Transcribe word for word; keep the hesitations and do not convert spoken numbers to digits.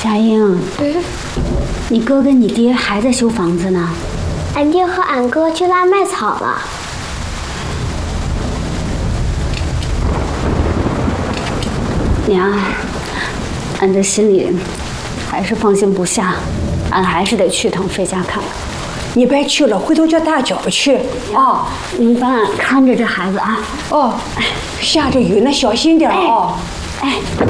夏英， 嗯， 你哥跟你爹还在修房子呢。 俺爹和俺哥去拉麦草了。 娘，俺这心里还是放心不下，俺还是得去趟飞家看看。 你别去了，回头叫大脚去啊！ 你帮俺看着这孩子啊。 哦，下着雨呢，小心点啊！ 哎。